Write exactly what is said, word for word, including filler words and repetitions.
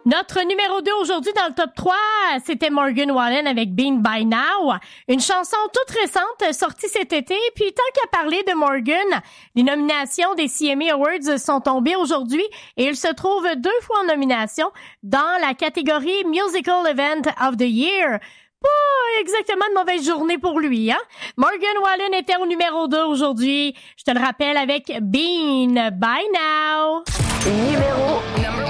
Notre numéro deux aujourd'hui dans le top trois, c'était Morgan Wallen avec Bean By Now. Une chanson toute récente sortie cet été. Puis tant qu'à parler de Morgan, les nominations des C M A Awards sont tombées aujourd'hui et il se trouve deux fois en nomination dans la catégorie Musical Event of the Year. Pas exactement de mauvaise journée pour lui, hein? Morgan Wallen était au numéro deux aujourd'hui. Je te le rappelle avec Bean By Now. Numéro